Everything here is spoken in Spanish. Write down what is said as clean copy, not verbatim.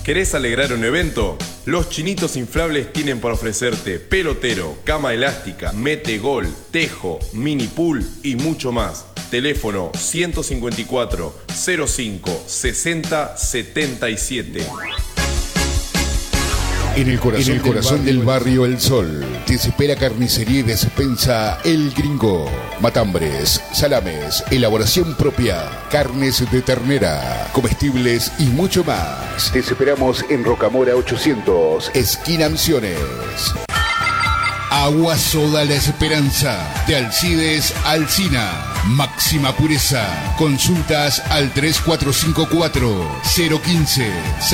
¿Querés alegrar un evento? Los Chinitos Inflables tienen para ofrecerte pelotero, cama elástica, mete gol, tejo, mini pool y mucho más. Teléfono 154 05 60 77. En el corazón del barrio El Sol te espera Carnicería y Despensa El Gringo. Matambres, salames, elaboración propia, carnes de ternera, comestibles y mucho más. Te esperamos en Rocamora 800, esquina Misiones. Agua Soda La Esperanza, de Alcides Alcina, máxima pureza. Consultas al 3454 015